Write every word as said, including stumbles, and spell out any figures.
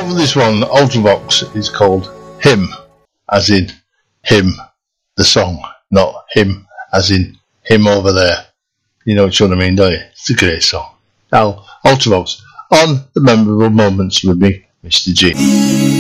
Love this one, Ultravox, is called Him, as in him, the song, not him, as in him over there. You know what I mean, don't you? It's a great song. Now, Ultravox, on the Memorable Moments with me, Mister G.